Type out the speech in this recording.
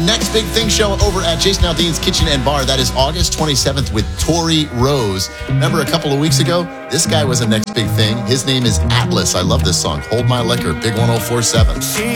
Next Big Thing show over at Jason Aldean's Kitchen and Bar. That is August 27th with Tori Rose. Remember a couple of weeks ago, this guy was a Next Big Thing. His name is Atlas. I love this song. Hold My Liquor, Big 104.7.